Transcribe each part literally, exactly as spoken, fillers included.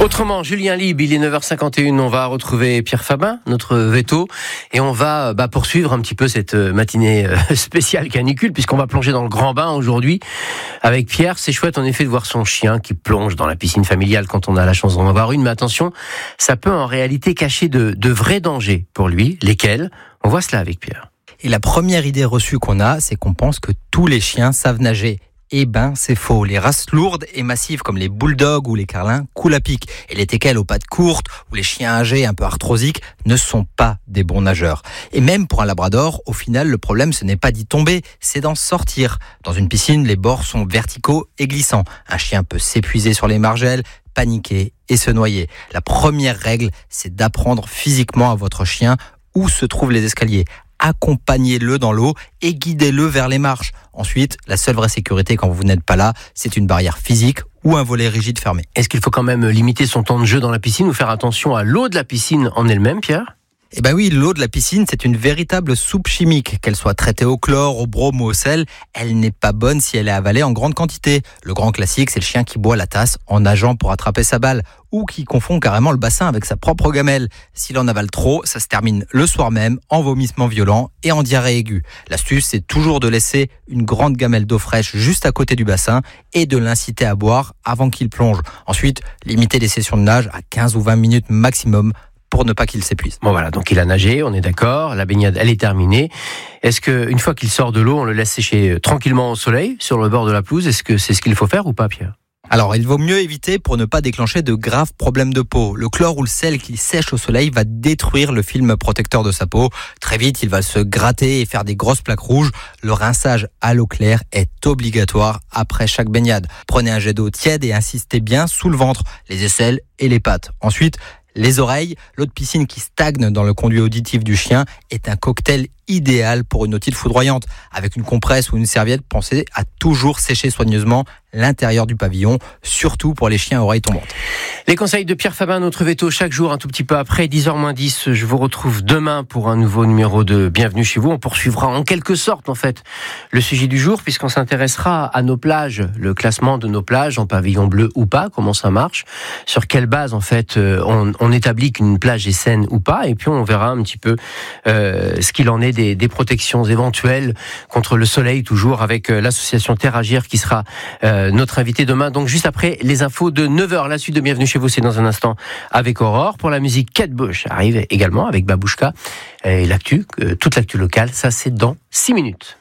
Autrement, Julien Lieb, il est neuf heures cinquante et une, on va retrouver Pierre Fabin, notre veto, et on va bah, poursuivre un petit peu cette matinée spéciale canicule, puisqu'on va plonger dans le grand bain aujourd'hui avec Pierre. C'est chouette en effet de voir son chien qui plonge dans la piscine familiale quand on a la chance d'en avoir une, mais attention, ça peut en réalité cacher de, de vrais dangers pour lui. Lesquels ? On voit cela avec Pierre. Et la première idée reçue qu'on a, c'est qu'on pense que tous les chiens savent nager. Eh ben, c'est faux. Les races lourdes et massives comme les bulldogs ou les carlins coulent à pic. Et les teckels aux pattes courtes ou les chiens âgés un peu arthrosiques ne sont pas des bons nageurs. Et même pour un labrador, au final, le problème, ce n'est pas d'y tomber, c'est d'en sortir. Dans une piscine, les bords sont verticaux et glissants. Un chien peut s'épuiser sur les margelles, paniquer et se noyer. La première règle, c'est d'apprendre physiquement à votre chien où se trouvent les escaliers. Accompagnez-le dans l'eau et guidez-le vers les marches. Ensuite, la seule vraie sécurité quand vous n'êtes pas là, c'est une barrière physique ou un volet rigide fermé. Est-ce qu'il faut quand même limiter son temps de jeu dans la piscine ou faire attention à l'eau de la piscine en elle-même, Pierre ? Eh ben oui, l'eau de la piscine, c'est une véritable soupe chimique. Qu'elle soit traitée au chlore, au brome ou au sel, elle n'est pas bonne si elle est avalée en grande quantité. Le grand classique, c'est le chien qui boit la tasse en nageant pour attraper sa balle ou qui confond carrément le bassin avec sa propre gamelle. S'il en avale trop, ça se termine le soir même en vomissement violent et en diarrhée aiguë. L'astuce, c'est toujours de laisser une grande gamelle d'eau fraîche juste à côté du bassin et de l'inciter à boire avant qu'il plonge. Ensuite, limitez les sessions de nage à quinze ou vingt minutes maximum pour ne pas qu'il s'épuise. Bon voilà, donc il a nagé, on est d'accord, la baignade elle est terminée. Est-ce qu'une fois qu'il sort de l'eau, on le laisse sécher tranquillement au soleil, sur le bord de la pelouse ? Est-ce que c'est ce qu'il faut faire ou pas, Pierre ? Alors, il vaut mieux éviter pour ne pas déclencher de graves problèmes de peau. Le chlore ou le sel qui sèche au soleil va détruire le film protecteur de sa peau. Très vite, il va se gratter et faire des grosses plaques rouges. Le rinçage à l'eau claire est obligatoire après chaque baignade. Prenez un jet d'eau tiède et insistez bien sous le ventre, les aisselles et les pattes. Ensuite, les oreilles, l'eau de piscine qui stagne dans le conduit auditif du chien est un cocktail idéal pour une otite foudroyante. Avec une compresse ou une serviette, pensez à toujours sécher soigneusement l'intérieur du pavillon, surtout pour les chiens à oreilles tombantes. Les conseils de Pierre Fabin, notre veto chaque jour, un tout petit peu après, dix heures moins dix. Je vous retrouve demain pour un nouveau numéro de Bienvenue chez vous. On poursuivra en quelque sorte, en fait, le sujet du jour, puisqu'on s'intéressera à nos plages, le classement de nos plages en pavillon bleu ou pas, comment ça marche, sur quelle base, en fait, on, on établit qu'une plage est saine ou pas, et puis on verra un petit peu euh, ce qu'il en est des, des protections éventuelles contre le soleil, toujours avec euh, l'association Terre Agir qui sera euh, notre invité demain. Donc juste après les infos de neuf heures, la suite de Bienvenue chez vous, c'est dans un instant avec Aurore. Pour la musique, Kate Bush arrive également avec Babouchka. Et l'actu, euh, toute l'actu locale, ça c'est dans six minutes.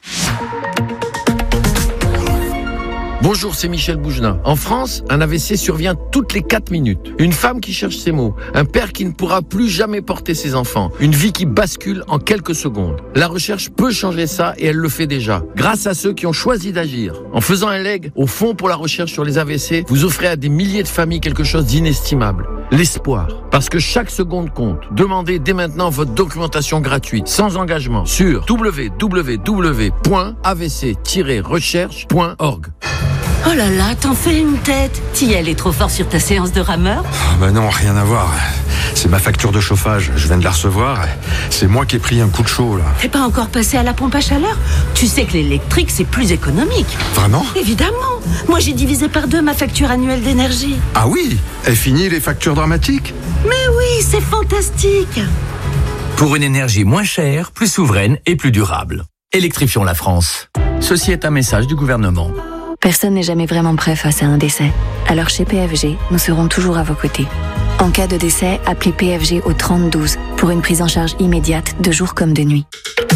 Bonjour, c'est Michel Bougenin. En France, un A V C survient toutes les quatre minutes. Une femme qui cherche ses mots. Un père qui ne pourra plus jamais porter ses enfants. Une vie qui bascule en quelques secondes. La recherche peut changer ça et elle le fait déjà. Grâce à ceux qui ont choisi d'agir. En faisant un leg au Fonds pour la recherche sur les A V C, vous offrez à des milliers de familles quelque chose d'inestimable. L'espoir. Parce que chaque seconde compte. Demandez dès maintenant votre documentation gratuite, sans engagement, sur w w w point a v c tiret recherche point org. Oh là là, t'en fais une tête. T'y allais trop fort sur ta séance de rameur ? Oh bah non, rien à voir. C'est ma facture de chauffage, je viens de la recevoir. C'est moi qui ai pris un coup de chaud, là. T'es pas encore passé à la pompe à chaleur ? Tu sais que l'électrique, c'est plus économique. Vraiment ? Évidemment. Moi, j'ai divisé par deux ma facture annuelle d'énergie. Ah oui ? Et fini les factures dramatiques ? Mais oui, c'est fantastique. Pour une énergie moins chère, plus souveraine et plus durable. Électrifions la France. Ceci est un message du gouvernement. Personne n'est jamais vraiment prêt face à un décès. Alors chez P F G, nous serons toujours à vos côtés. En cas de décès, appelez P F G au trente douze pour une prise en charge immédiate de jour comme de nuit.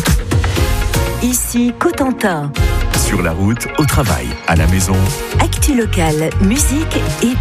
Ici Cotentin. Sur la route, au travail, à la maison. Actu locale, musique et